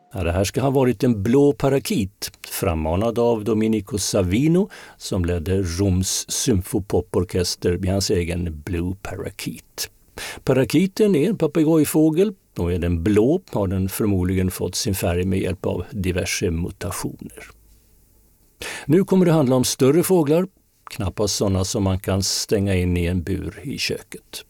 Ja, det här ska ha varit en blå parakit, frammanad av Domenico Savino som ledde Roms symfopoporkester med hans egen Blue Parakeet. Parakiten är en papegojfågel och är den blå har den förmodligen fått sin färg med hjälp av diverse mutationer. Nu kommer det handla om större fåglar, knappast sådana som man kan stänga in i en bur i köket.